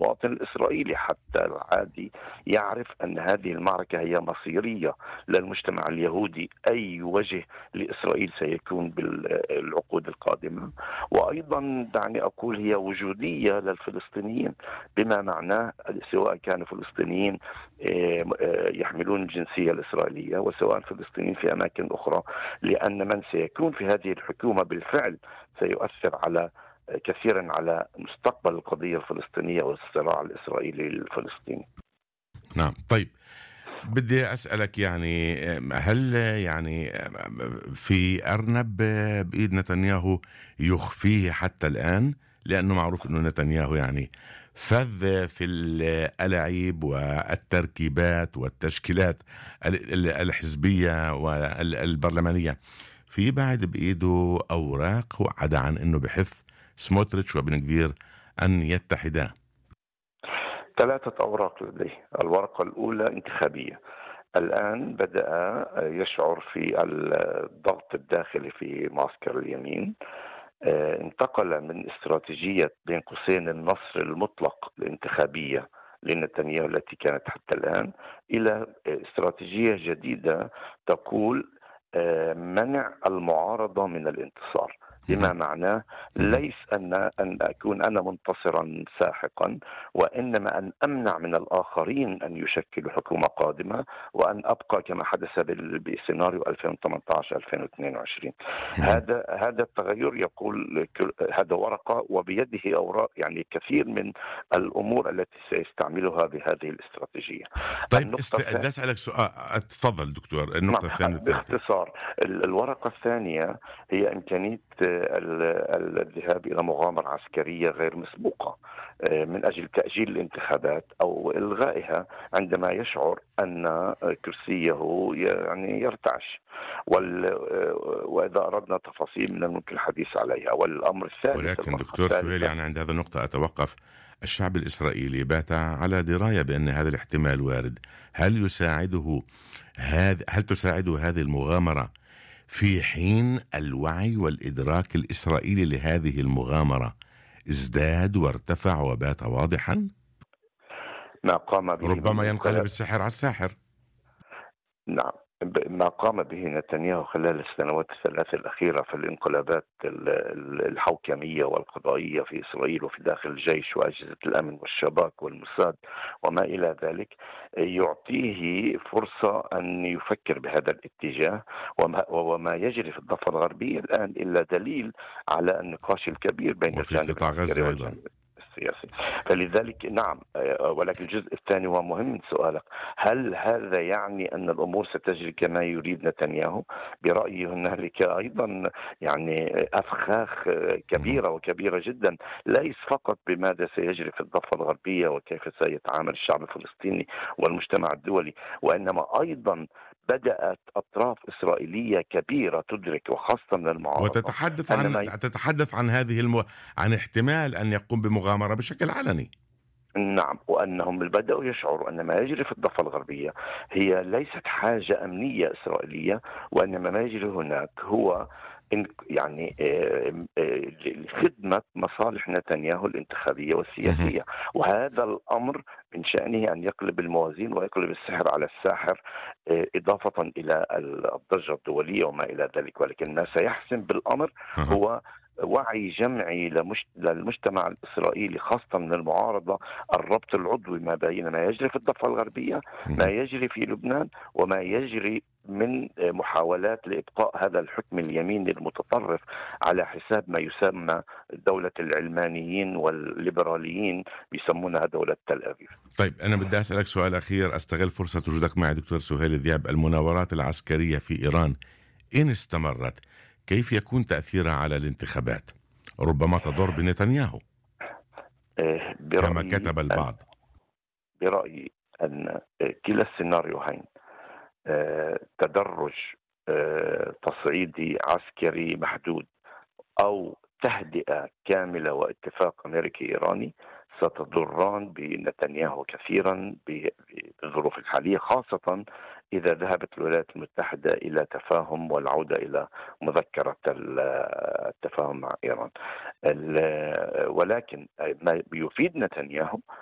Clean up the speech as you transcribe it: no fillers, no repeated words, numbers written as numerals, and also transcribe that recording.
المواطن الإسرائيلي حتى العادي يعرف أن هذه المعركة هي مصيرية للمجتمع اليهودي. أي وجه لإسرائيل سيكون بالعقود القادمة. وأيضا دعني أقول هي وجودية للفلسطينيين، بما معناه سواء كانوا فلسطينيين يحملون الجنسية الإسرائيلية وسواء فلسطينيين في أماكن أخرى، لأن من سيكون في هذه الحكومة بالفعل سيؤثر على كثيرا على مستقبل القضية الفلسطينية والصراع الإسرائيلي الفلسطيني. نعم. طيب، بدي أسألك يعني هل يعني في أرنب بإيد نتنياهو يخفيه حتى الآن؟ لأنه معروف أنه نتنياهو يعني فذ في الألاعيب والتركيبات والتشكيلات الحزبية والبرلمانية. في بعد بإيده أوراق وعدا عن أنه بحث سموتريتش وبن غفير أن يتحدا. 3 أوراق لديه. الورقة الأولى انتخابية. الآن بدأ يشعر في الضغط الداخلي في معسكر اليمين. انتقل من استراتيجية بين قوسين النصر المطلق الانتخابية لنتنياهو التي كانت حتى الآن إلى استراتيجية جديدة تقول منع المعارضة من الانتصار، بما معناه ليس أن أكون أنا منتصرا ساحقا، وإنما أن أمنع من الآخرين أن يشكلوا حكومة قادمة، وأن أبقى كما حدث بسيناريو 2018-2022. هذا التغير يقول هذا ورقة وبيده أوراق، يعني كثير من الأمور التي سيستعملها بهذه الاستراتيجية. طيب، بدي أسألك سؤال. تفضل دكتور. النقطة الثانية باختصار، الورقة الثانية هي إمكانية الذهاب إلى مغامرة عسكرية غير مسبوقة من أجل تأجيل الانتخابات أو إلغائها عندما يشعر أن كرسيه يعني يرتعش. وإذا أردنا تفاصيل من الممكن الحديث عليها. والأمر الثالث، ولكن دكتور سهيل، يعني عند هذا النقطة أتوقف. الشعب الإسرائيلي بات على دراية بأن هذا الاحتمال وارد. هل تساعده هذه المغامرة في حين الوعي والإدراك الإسرائيلي لهذه المغامرة ازداد وارتفع وبات واضحا؟ ما قام به ربما ينقلب السحر على الساحر. نعم، ما قام به نتنياهو خلال السنوات الثلاث الأخيرة في الانقلابات الحوكمية والقضائية في إسرائيل وفي داخل الجيش وأجهزة الأمن والشباك والموساد وما إلى ذلك، يعطيه فرصة أن يفكر بهذا الاتجاه. وما يجري في الضفة الغربية الآن إلا دليل على النقاش الكبير بين وفي الجانب قطاع غزة أيضا السياسي. فلذلك نعم، ولكن الجزء الثاني هو مهم من سؤالك. هل هذا يعني أن الأمور ستجري كما يريد نتنياهو؟ برأيي هنالك أيضا يعني أفخاخ كبيرة جدا، ليس فقط بماذا سيجري في الضفة الغربية وكيف سيتعامل الشعب الفلسطيني والمجتمع الدولي، وإنما أيضا بدأت أطراف إسرائيلية كبيرة تدرك، وخاصة من المعارضة، تتحدث عن عن احتمال أن يقوم بمغامرة بشكل علني. نعم، وأنهم بدأوا يشعروا أن ما يجري في الضفة الغربية هي ليست حاجة أمنية إسرائيلية، وأن ما يجري هناك هو يعني خدمة مصالح نتنياهو الانتخابية والسياسية. وهذا الأمر من شأنه أن يقلب الموازين ويقلب السحر على الساحر، إضافة إلى الضجة الدولية وما إلى ذلك. ولكن ما سيحسم بالأمر هو وعي جمعي للمجتمع الإسرائيلي، خاصة من المعارضة، الربط العضوي ما بين ما يجري في الضفة الغربية، ما يجري في لبنان، وما يجري من محاولات لإبقاء هذا الحكم اليميني المتطرف على حساب ما يسمى دولة العلمانيين والليبراليين، بيسمونها دولة تل أبيب. طيب، أنا بدي أسألك سؤال أخير، أستغل فرصة وجودك معي دكتور سهيل ذياب. المناورات العسكرية في إيران إن استمرت، كيف يكون تأثيرها على الانتخابات؟ ربما تضر بنتنياهو كما كتب البعض. برأيي أن كلا السيناريوهين، تدرج تصعيدي عسكري محدود أو تهدئة كاملة واتفاق أمريكي إيراني، ستضران بنتنياهو كثيرا بالظروف الحالية، خاصة إذا ذهبت الولايات المتحدة إلى تفاهم والعودة إلى مذكرة التفاهم مع إيران. ولكن ما يفيد نتنياهو